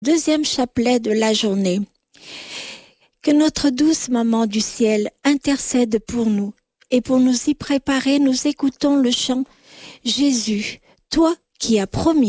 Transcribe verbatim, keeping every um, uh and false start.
Deuxième chapelet de la journée. Que notre douce maman du ciel intercède pour nous. Et pour nous y préparer, nous écoutons le chant « Jésus, toi qui as promis ».